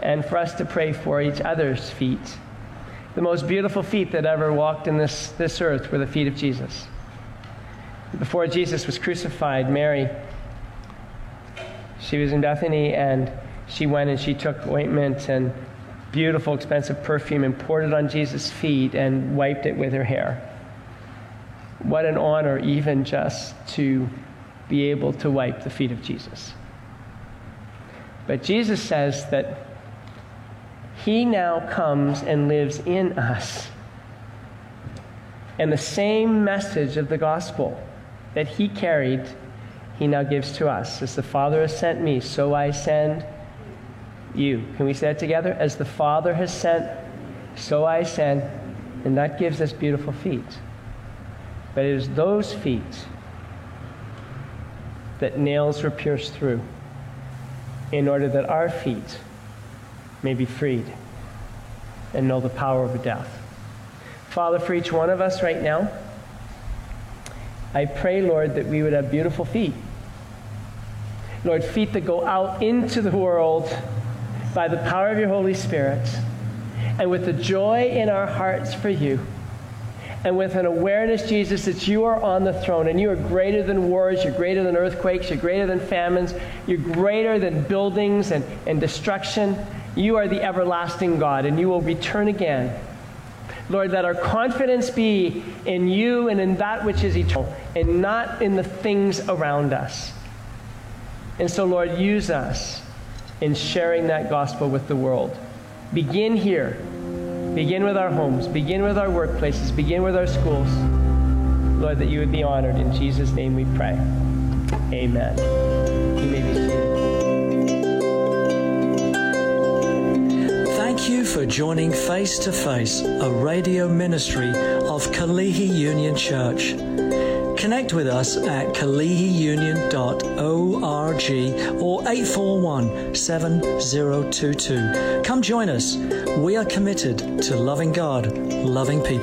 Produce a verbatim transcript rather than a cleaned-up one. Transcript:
and for us to pray for each other's feet. The most beautiful feet that ever walked in this, this earth were the feet of Jesus. Before Jesus was crucified, Mary, she was in Bethany, and she went and she took ointment and beautiful, expensive perfume and poured it on Jesus' feet and wiped it with her hair. What an honor, even just to be able to wipe the feet of Jesus. But Jesus says that he now comes and lives in us. And the same message of the gospel that he carried, he now gives to us. As the Father has sent me, so I send you. Can we say that together? As the Father has sent, so I send. And that gives us beautiful feet. But it is those feet that nails were pierced through in order that our feet may be freed and know the power of death. Father, for each one of us right now, I pray, Lord, that we would have beautiful feet. Lord, feet that go out into the world by the power of your Holy Spirit and with the joy in our hearts for you. And with an awareness, Jesus, that you are on the throne and you are greater than wars, you're greater than earthquakes, you're greater than famines, you're greater than buildings and, and destruction. You are the everlasting God, and you will return again. Lord, let our confidence be in you and in that which is eternal, and not in the things around us. And so, Lord, use us in sharing that gospel with the world. Begin here. Begin with our homes. Begin with our workplaces. Begin with our schools. Lord, that you would be honored. In Jesus' name we pray. Amen. You may be seated. Thank you for joining Face to Face, a radio ministry of Kalihi Union Church. Connect with us at kalihi union dot org or eight four one, seven zero two two. Come join us. We are committed to loving God, loving people.